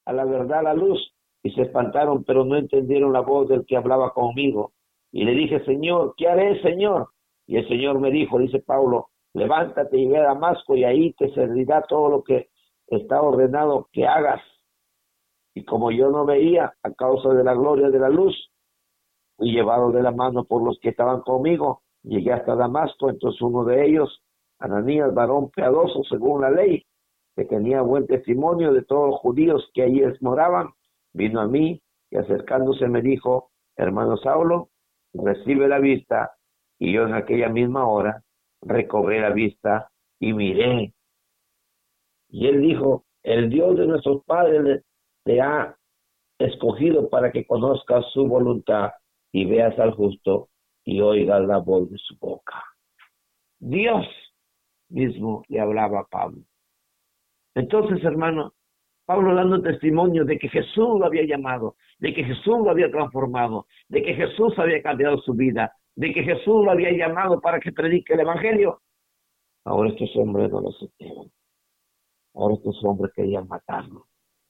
a la verdad la luz, y se espantaron, pero no entendieron la voz del que hablaba conmigo. Y le dije, Señor, ¿qué haré, Señor? Y el Señor me dijo, dice Pablo, levántate y ve a Damasco, y ahí te servirá todo lo que está ordenado que hagas. Y como yo no veía a causa de la gloria de la luz, fui llevado de la mano por los que estaban conmigo, llegué hasta Damasco. Entonces uno de ellos, Ananías, varón piadoso según la ley, que tenía buen testimonio de todos los judíos que allí moraban, vino a mí y acercándose me dijo, hermano Saulo, recibe la vista. Y yo en aquella misma hora recobré la vista y miré. Y él dijo, el Dios de nuestros padres te ha escogido para que conozcas su voluntad y veas al justo y oigas la voz de su boca. Dios mismo le hablaba a Pablo. Entonces, hermano, Pablo dando testimonio de que Jesús lo había llamado, de que Jesús lo había transformado, de que Jesús había cambiado su vida, de que Jesús lo había llamado para que predique el evangelio. Ahora estos hombres no lo supieron. Ahora estos hombres querían matarlo.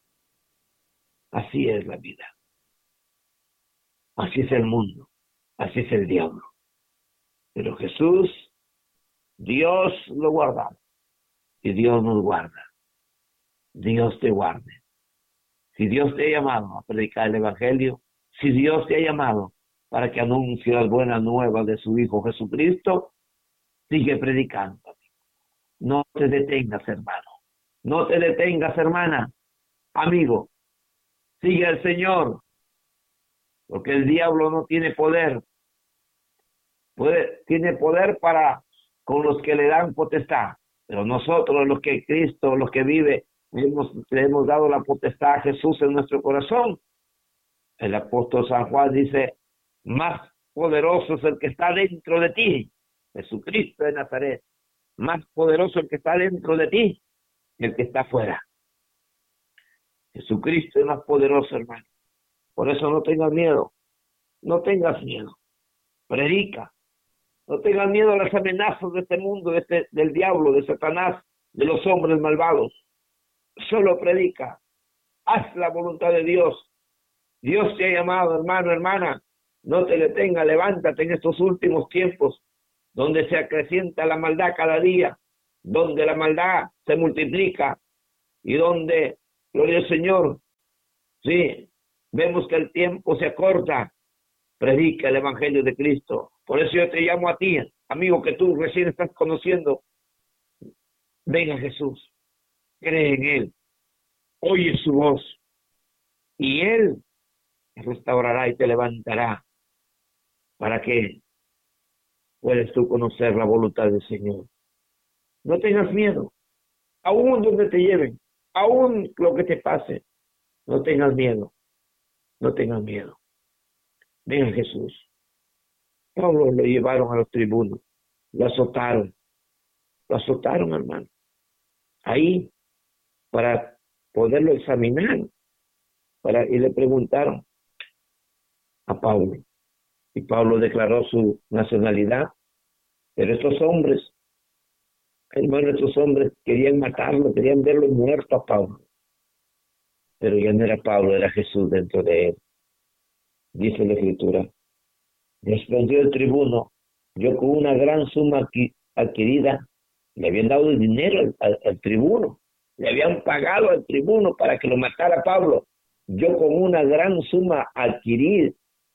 Así es la vida. Así es el mundo. Así es el diablo. Pero Jesús, Dios lo guarda. Y Dios nos guarda. Dios te guarde. Si Dios te ha llamado a predicar el evangelio, si Dios te ha llamado para que anuncie las buenas nuevas de su Hijo Jesucristo, sigue predicando. No te detengas, hermano. No te detengas, hermana. Amigo, sigue al Señor. Porque el diablo no tiene poder. Tiene poder para con los que le dan potestad. Pero nosotros, los que Cristo, los que vive, le hemos dado la potestad a Jesús en nuestro corazón. El apóstol San Juan dice, más poderoso es el que está dentro de ti, Jesucristo de Nazaret. Más poderoso el que está dentro de ti que el que está afuera. Jesucristo es más poderoso, hermano. Por eso no tengas miedo. No tengas miedo. Predica. No tengas miedo a las amenazas de este mundo, del diablo, de Satanás, de los hombres malvados. Solo predica. Haz la voluntad de Dios. Dios te ha llamado, hermano, hermana. No te detenga, levántate en estos últimos tiempos, donde se acrecienta la maldad cada día, donde la maldad se multiplica y donde, gloria al Señor, sí, vemos que el tiempo se acorta. Predica el Evangelio de Cristo. Por eso yo te llamo a ti, amigo, que tú recién estás conociendo. Ven a Jesús, cree en Él, oye su voz y Él te restaurará y te levantará para que puedas tú conocer la voluntad del Señor. No tengas miedo, aún donde te lleven, aún lo que te pase, no tengas miedo, no tengas miedo. Ven a Jesús. Pablo lo llevaron a los tribunos, lo azotaron, hermano, ahí para poderlo examinar, y le preguntaron a Pablo, y Pablo declaró su nacionalidad, pero estos hombres, hermano, estos hombres querían matarlo, querían verlo muerto a Pablo, pero ya no era Pablo, era Jesús dentro de él. Dice la Escritura, respondió el tribuno, yo con una gran suma adquirida, le habían dado el dinero al tribuno, le habían pagado al tribuno para que lo matara a Pablo. Yo con una gran suma adquirí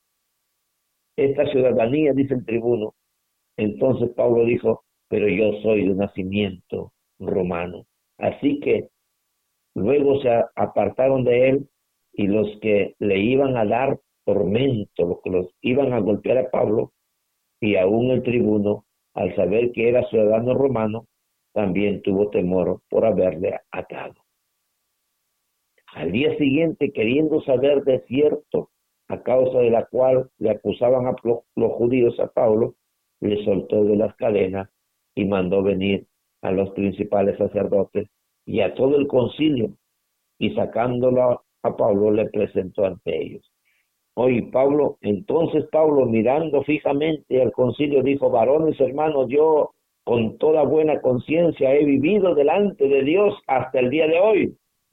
esta ciudadanía, dice el tribuno. Entonces Pablo dijo, pero yo soy de nacimiento romano. Así que luego se apartaron de él y los que le iban a dar tormento, los que los iban a golpear a Pablo, y aún el tribuno, al saber que era ciudadano romano, también tuvo temor por haberle atado. Al día siguiente, queriendo saber de cierto, a causa de la cual le acusaban a los judíos a Pablo, le soltó de las cadenas y mandó venir a los principales sacerdotes y a todo el concilio, y sacándolo a Pablo le presentó ante ellos. Entonces Pablo, mirando fijamente al concilio, dijo, varones hermanos, yo con toda buena conciencia he vivido delante de Dios hasta el día de hoy.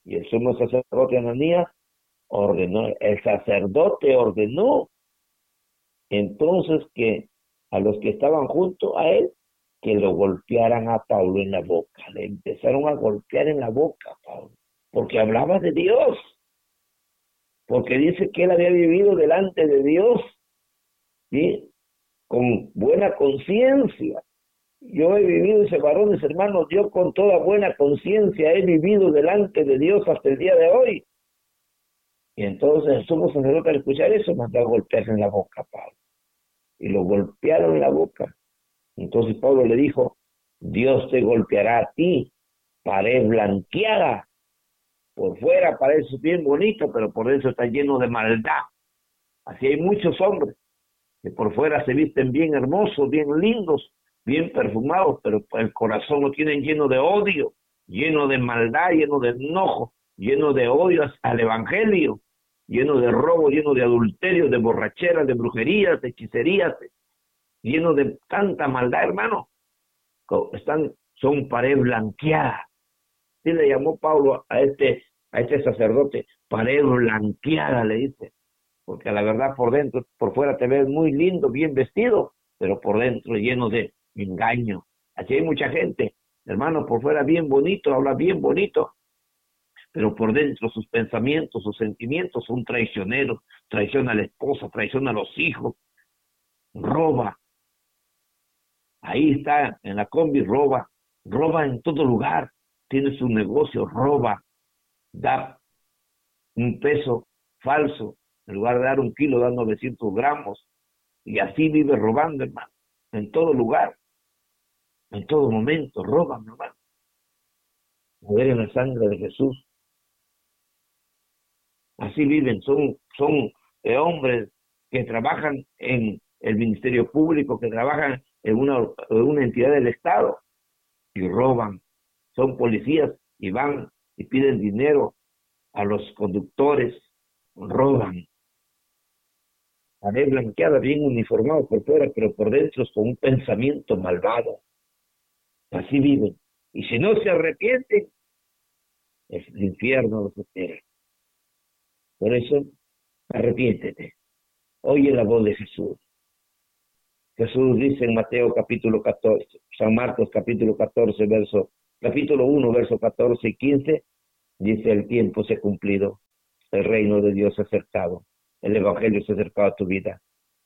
Y el sumo sacerdote Ananías ordenó, el sacerdote ordenó entonces que a los que estaban junto a él, que lo golpearan a Pablo en la boca. Le empezaron a golpear en la boca a Pablo, porque hablaba de Dios, porque dice que él había vivido delante de Dios, ¿sí? Con buena conciencia. Yo he vivido, dice, varones hermanos, yo con toda buena conciencia he vivido delante de Dios hasta el día de hoy. Y entonces el sumo sacerdote al escuchar eso mandó a golpearse en la boca a Pablo. Y lo golpearon en la boca. Entonces Pablo le dijo, Dios te golpeará a ti, pared blanqueada. Por fuera parece bien bonito, pero por dentro está lleno de maldad. Así hay muchos hombres que por fuera se visten bien hermosos, bien lindos, bien perfumados, pero el corazón lo tienen lleno de odio, lleno de maldad, lleno de enojo, lleno de odio al evangelio, lleno de robo, lleno de adulterio, de borracheras, de brujerías, de hechicerías, lleno de tanta maldad, hermano. Son pared blanqueada. Sí le llamó Pablo a este sacerdote, pared blanqueada, le dice, porque a la verdad por dentro, por fuera te ves muy lindo, bien vestido, pero por dentro lleno de engaño. Así hay mucha gente, hermano, por fuera bien bonito, habla bien bonito, pero por dentro sus pensamientos, sus sentimientos son traicioneros, traiciona a la esposa, traiciona a los hijos, roba. Ahí está, en la combi roba, roba en todo lugar, tiene su negocio, roba, da un peso falso, en lugar de dar 1 kilo, da 900 gramos, y así vive robando, hermano, en todo lugar, en todo momento, roban, hermano. Mujer en la sangre de Jesús, así viven, son hombres que trabajan en el ministerio público, que trabajan en una entidad del Estado, y roban, son policías, y van y piden dinero a los conductores, roban. La vez blanqueada, bien uniformado por fuera, pero por dentro es con un pensamiento malvado. Así viven. Y si no se arrepienten, el infierno los espera. Por eso, arrepiéntete. Oye la voz de Jesús. Jesús dice en Mateo capítulo 14, San Marcos capítulo 14, capítulo 1, verso 14 y 15, dice: el tiempo se ha cumplido, el reino de Dios se ha acercado, el evangelio se ha acercado a tu vida.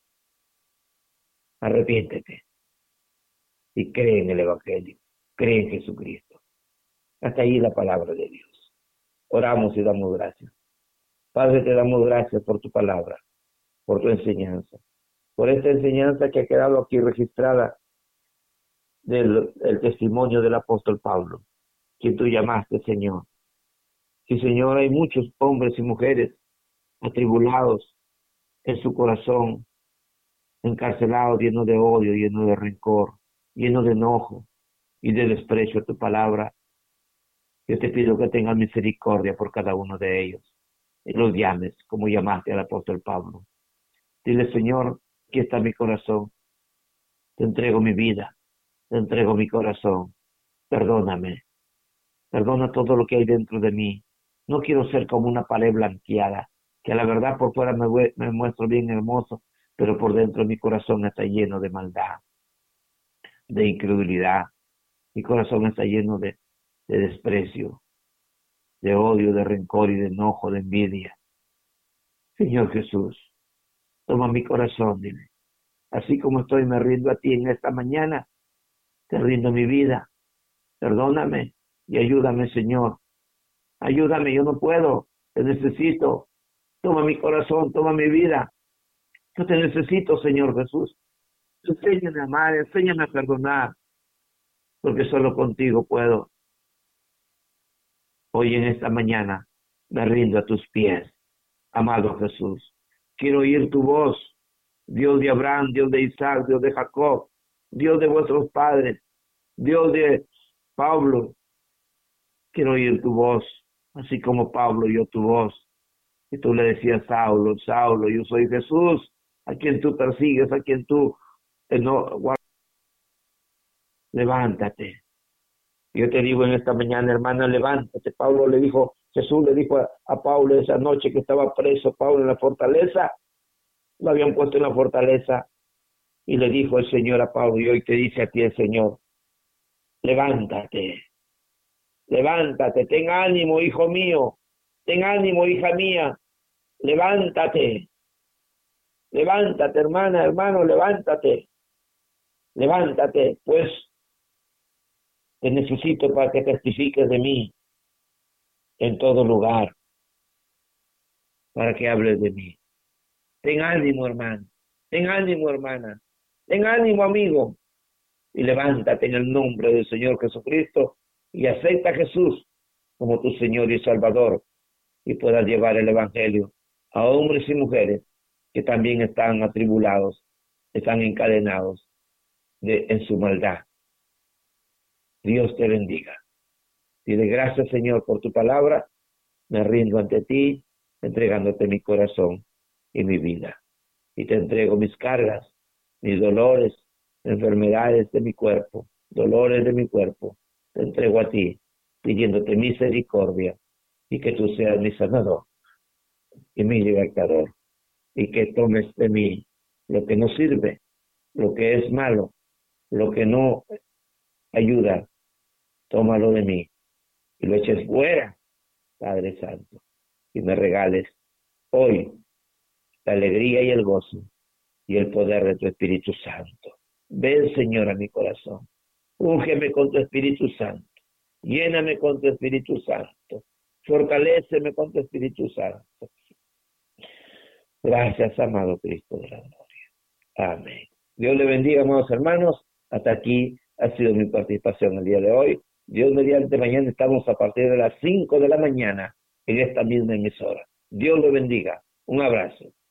Arrepiéntete y cree en el evangelio, cree en Jesucristo. Hasta ahí la palabra de Dios. Oramos y damos gracias. Padre, te damos gracias por tu palabra, por tu enseñanza, por esta enseñanza que ha quedado aquí registrada del el testimonio del apóstol Pablo, quien tú llamaste, Señor. Sí, Señor, hay muchos hombres y mujeres atribulados en su corazón, encarcelados, llenos de odio, llenos de rencor, llenos de enojo y de desprecio a tu palabra. Yo te pido que tengas misericordia por cada uno de ellos y los llames como llamaste al apóstol Pablo. Dile: Señor, aquí está mi corazón, te entrego mi vida, te entrego mi corazón, perdóname, perdona todo lo que hay dentro de mí. No quiero ser como una pared blanqueada, que a la verdad por fuera me muestro bien hermoso, pero por dentro mi corazón está lleno de maldad, de incredulidad. Mi corazón está lleno de desprecio, de odio, de rencor y de enojo, de envidia. Señor Jesús, toma mi corazón, dile. Así como estoy, me rindo a ti en esta mañana, te rindo mi vida. Perdóname y ayúdame, Señor. Ayúdame, yo no puedo, te necesito. Toma mi corazón, toma mi vida. Yo te necesito, Señor Jesús. Enséñame a amar, enséñame a perdonar, porque solo contigo puedo. Hoy en esta mañana me rindo a tus pies, amado Jesús. Quiero oír tu voz, Dios de Abraham, Dios de Isaac, Dios de Jacob, Dios de vuestros padres, Dios de Pablo. Quiero oír tu voz, así como Pablo oyó tu voz. Y tú le decías: Saulo, Saulo, yo soy Jesús, a quien tú persigues, a quien tú no guardas. Levántate. Yo te digo en esta mañana, hermana, levántate. Pablo le dijo Jesús le dijo a Pablo esa noche que estaba preso, Pablo en la fortaleza, lo habían puesto en la fortaleza, y le dijo el Señor a Pablo, y hoy te dice a ti el Señor, levántate, levántate, ten ánimo, hijo mío, ten ánimo, hija mía, levántate, levántate, hermana, hermano, levántate, levántate, pues te necesito para que testifiques de mí en todo lugar, para que hables de mí. Ten ánimo, hermano, ten ánimo, hermana, ten ánimo, amigo, y levántate en el nombre del Señor Jesucristo y acepta a Jesús como tu Señor y Salvador, y puedas llevar el Evangelio a hombres y mujeres que también están atribulados, están encadenados en su maldad. Dios te bendiga. Dile gracias, Señor, por tu palabra. Me rindo ante ti, entregándote mi corazón y mi vida. Y te entrego mis cargas, mis dolores, enfermedades de mi cuerpo, dolores de mi cuerpo. Te entrego a ti, pidiéndote misericordia y que tú seas mi sanador y mi libertador. Y que tomes de mí lo que no sirve, lo que es malo, lo que no ayuda. Tómalo de mí y lo eches fuera, Padre Santo, y me regales hoy la alegría y el gozo y el poder de tu Espíritu Santo. Ven, Señor, a mi corazón. Úngeme con tu Espíritu Santo. Lléname con tu Espíritu Santo. Fortaléceme con tu Espíritu Santo. Gracias, amado Cristo de la gloria. Amén. Dios le bendiga, amados hermanos. Hasta aquí ha sido mi participación el día de hoy. Dios mediante, mañana estamos a partir de las 5 de la mañana en esta misma emisora. Dios le bendiga. Un abrazo.